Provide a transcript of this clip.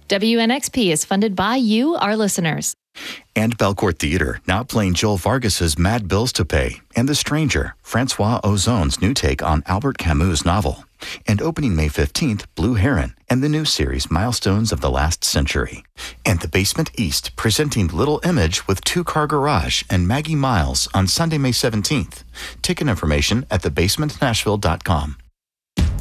WNXP is funded by you, our listeners. And Belcourt Theater, now playing Joel Vargas's Mad Bills to Pay, and The Stranger, Francois Ozon's new take on Albert Camus' novel. And opening May 15th, Blue Heron, and the new series Milestones of the Last Century. And The Basement East, presenting Little Image with Two Car Garage and Maggie Miles on Sunday, May 17th. Ticket information at thebasementnashville.com.